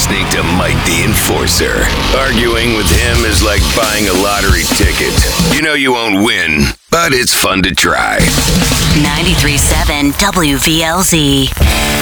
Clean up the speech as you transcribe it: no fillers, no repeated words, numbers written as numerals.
listening to Mike the Enforcer. Arguing with him is like buying a lottery ticket. You know you won't win, but it's fun to try. 93.7 WVLZ.